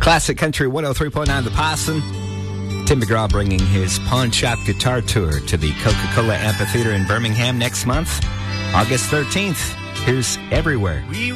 Classic Country 103.9 The Possum. Tim McGraw bringing his Pawn Shop Guitar Tour to the Coca-Cola Amphitheater in Birmingham next month, August 13th. Here's Everywhere.